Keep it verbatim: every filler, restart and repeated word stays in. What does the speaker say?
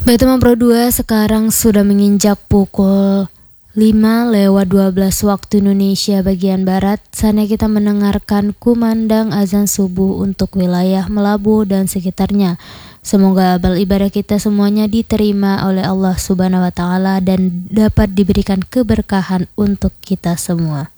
Baik teman Pro dua, sekarang sudah menginjak pukul lima lewat dua belas waktu Indonesia bagian Barat. Saatnya kita mendengarkan kumandang azan subuh untuk wilayah Melabu dan sekitarnya. Semoga amal ibadah kita semuanya diterima oleh Allah Subhanahu wa Ta'ala dan dapat diberikan keberkahan untuk kita semua.